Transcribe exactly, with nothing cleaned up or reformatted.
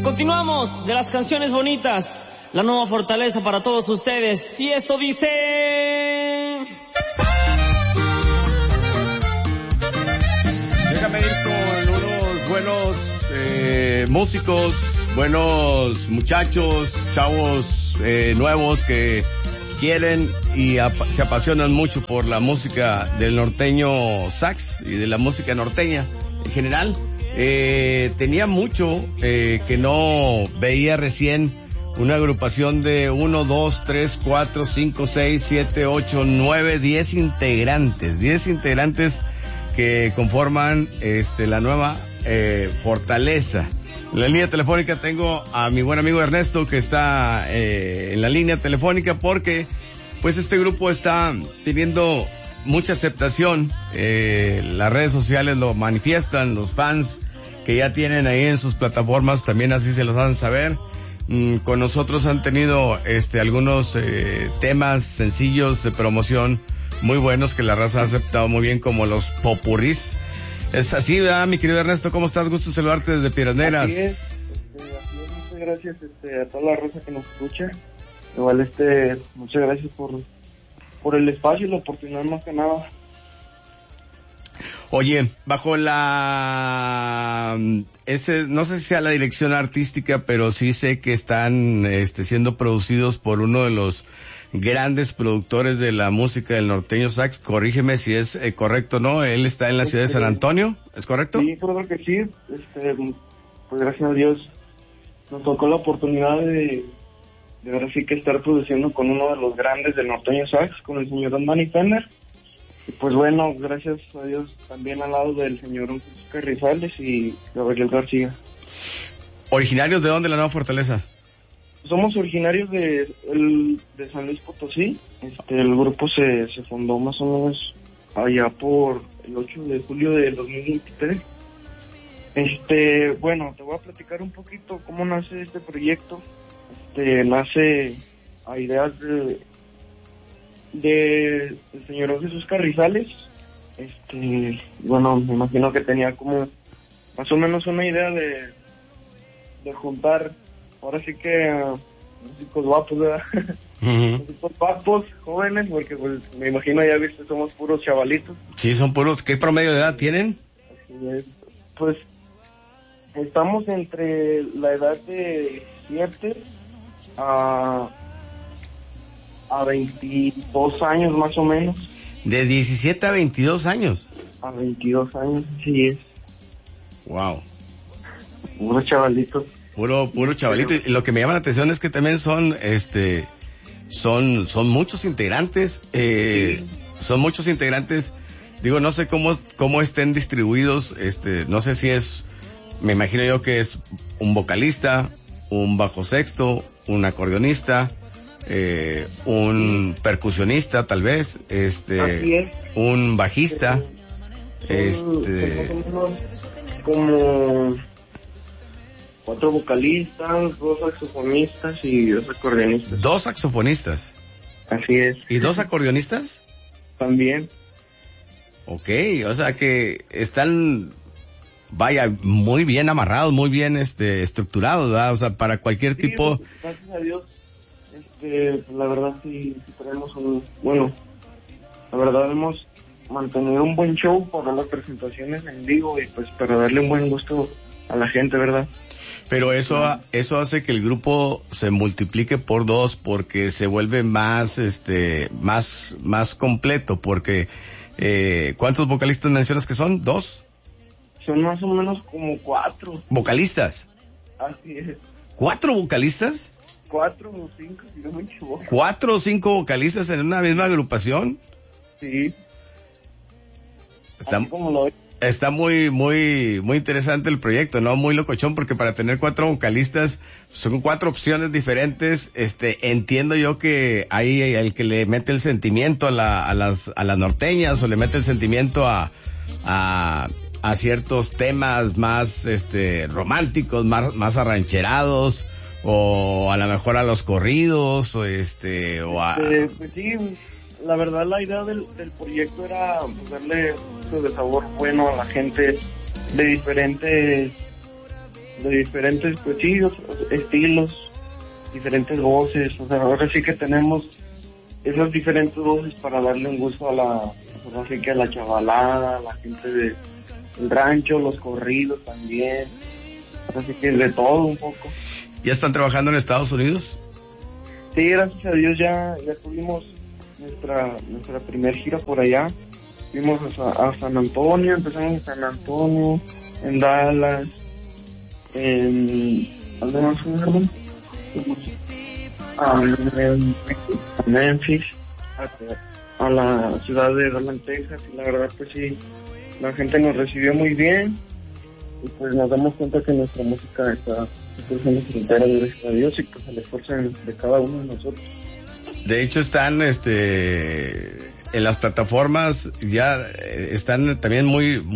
Continuamos de las canciones bonitas, la nueva fortaleza para todos ustedes. Y esto dice... Déjame ir con unos buenos eh, músicos, buenos muchachos, chavos eh, nuevos que quieren y ap- se apasionan mucho por la música del norteño sax y de la música norteña en general. Eh, tenía mucho eh, que no veía recién una agrupación de uno, dos, tres, cuatro, cinco, seis, siete, ocho, nueve, diez integrantes, diez integrantes que conforman este la nueva eh, fortaleza. En la línea telefónica tengo a mi buen amigo Ernesto, que está eh, en la línea telefónica porque pues este grupo está teniendo mucha aceptación. Eh, las redes sociales lo manifiestan, los fans que ya tienen ahí en sus plataformas también así se los hacen saber. Mm, con nosotros han tenido este algunos eh, temas sencillos de promoción muy buenos que la raza ha aceptado muy bien, como los popurrís. Es así, ¿verdad, mi querido Ernesto? ¿Cómo estás? Gusto saludarte desde Piraneras. Así es, este, así es, muchas gracias este, a toda la raza que nos escucha. Igual, este, muchas gracias por, por el espacio y la oportunidad más que nada. Oye, bajo la... ese no sé si sea la dirección artística, pero sí sé que están este, siendo producidos por uno de los grandes productores de la música del norteño sax. Corrígeme si es eh, correcto, ¿no? Él está en la ciudad de San Antonio, ¿es correcto? Sí, creo que sí. Este, pues gracias a Dios nos tocó la oportunidad de, de ahora sí que estar produciendo con uno de los grandes del norteño sax, con el señor Don Manny Fender. Y pues bueno, gracias a Dios también al lado del señor Jesús Carrizales y Gabriel García. ¿Originarios de dónde, la nueva fortaleza? Somos originarios de, el, de San Luis Potosí. Este, el grupo se, se fundó más o menos allá por el ocho de julio del dos mil veintitrés. Este, bueno, te voy a platicar un poquito cómo nace este proyecto. Este, nace a ideas de, de el señor Jesús Carrizales. Este, bueno, me imagino que tenía como más o menos una idea de, de juntar, ahora sí que uh, músicos guapos, ¿verdad? Uh-huh. Músicos guapos, jóvenes, porque pues me imagino, ya viste, somos puros chavalitos. Sí, son puros. ¿Qué promedio de edad tienen? Así es. Pues estamos entre la edad de siete a, a veintidós años más o menos. ¿De diecisiete a veintidós años? A veintidós años, sí es. Wow. Puros chavalitos. Puro, puro chavalito. Y lo que me llama la atención es que también son, este, son, son muchos integrantes, eh, sí. son muchos integrantes. Digo, no sé cómo, cómo estén distribuidos, este, no sé si es, me imagino yo que es un vocalista, un bajo sexto, un acordeonista, eh, un percusionista tal vez, este, un bajista, este, como cuatro vocalistas, dos saxofonistas y dos acordeonistas. ¿Dos saxofonistas? Así es. ¿Y dos acordeonistas? También. Ok, o sea que están, vaya, muy bien amarrados, muy bien este estructurados, ¿verdad? O sea, para cualquier sí, tipo... Pues, gracias a Dios, este, la verdad sí, sí tenemos un... Bueno, la verdad hemos mantenido un buen show para las presentaciones en vivo y pues para darle un buen gusto a la gente, ¿verdad? Pero eso, eso hace que el grupo se multiplique por dos, porque se vuelve más, este, más, más completo, porque, eh, ¿cuántos vocalistas mencionas que son? ¿Dos? Son más o menos como cuatro. ¿Vocalistas? Así es. ¿Cuatro vocalistas? Cuatro o cinco, si no me equivoco. ¿Cuatro o cinco vocalistas en una misma agrupación? Sí. Está... Así como lo ves. Está muy, muy, muy interesante el proyecto, ¿no? Muy locochón, porque para tener cuatro vocalistas son cuatro opciones diferentes. Este, entiendo yo que hay el que le mete el sentimiento a la, a las, a las norteñas, o le mete el sentimiento a, a, a ciertos temas más, este, románticos, más, más arrancherados, o a lo mejor a los corridos, o este, o a... Este, pues sí, la verdad la idea del, del proyecto era pues, darle un de sabor bueno a la gente de diferentes de diferentes, pues sí, estilos, diferentes voces, o sea, ahora sí que tenemos esas diferentes voces para darle un gusto a la, ahora sí que a la chavalada, a la gente de, del rancho, los corridos también, ahora sí que de todo un poco. ¿Ya están trabajando en Estados Unidos? Sí, gracias a Dios ya, ya tuvimos nuestra, nuestra primer gira por allá. Fuimos a, a San Antonio, empezamos en San Antonio, en Dallas, en... ¿dónde más fuimos? A, a Memphis, a, a la ciudad de Dallas, Texas, y la verdad pues sí, la gente nos recibió muy bien, y pues nos damos cuenta que nuestra música está siendo frontera, gracias a Dios, y pues el esfuerzo de cada uno de nosotros. De hecho están este en las plataformas, ya están también muy